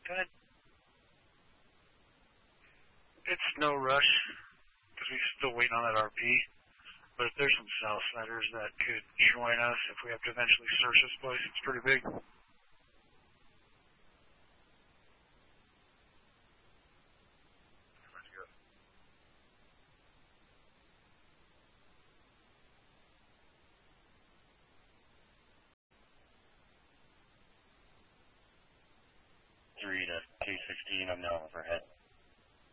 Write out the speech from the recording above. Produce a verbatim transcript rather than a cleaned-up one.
Good. It's no rush because we're still waiting on that R P. But if there's some Southsiders that could join us if we have to eventually search this place, it's pretty big. three to K sixteen, I'm now overhead.